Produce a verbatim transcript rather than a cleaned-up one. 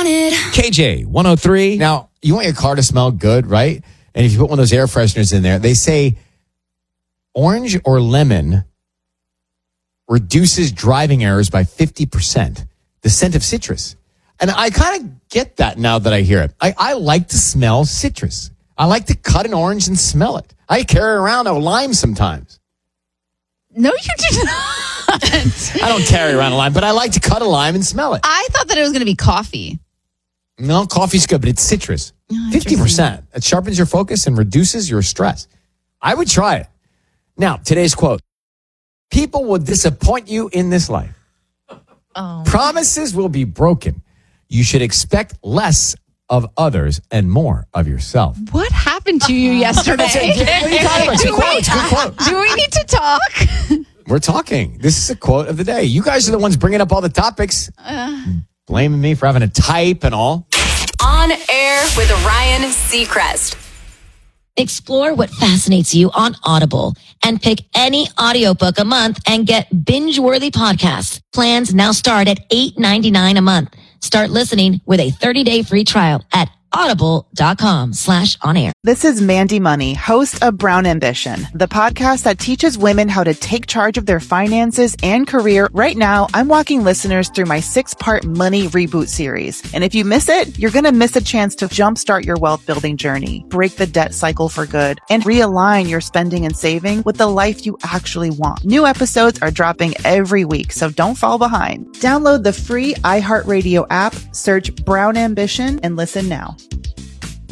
it. K J one oh three. Now, you want your car to smell good, right? And if you put one of those air fresheners in there, they say orange or lemon reduces driving errors by fifty percent. The scent of citrus. And I kind of get that now that I hear it. I, I like to smell citrus. I like to cut an orange and smell it. I carry around a lime sometimes. No, you do not. I don't carry around a lime, but I like to cut a lime and smell it. I thought that it was going to be coffee. No, coffee's good, but it's citrus. Oh, fifty percent. It sharpens your focus and reduces your stress. I would try it. Now, today's quote. People will disappoint you in this life. Oh. Promises will be broken. You should expect less of others and more of yourself. What happened to you yesterday? What are you talking about? It's a quote. It's a good quote. Do we need to talk? We're talking. This is a quote of the day. You guys are the ones bringing up all the topics. Uh, Blaming me for having to type and all. On Air with Ryan Seacrest. Explore what fascinates you on Audible and pick any audiobook a month and get binge-worthy podcasts. Plans now start at eight ninety-nine a month. Start listening with a thirty-day free trial at audible.com slash on air. This is Mandy Money, host of Brown Ambition, the podcast that teaches women how to take charge of their finances and career. Right now, I'm walking listeners through my six-part money reboot series. And if you miss it, you're going to miss a chance to jumpstart your wealth building journey, break the debt cycle for good, and realign your spending and saving with the life you actually want. New episodes are dropping every week, so don't fall behind. Download the free iHeartRadio app, search Brown Ambition, and listen now.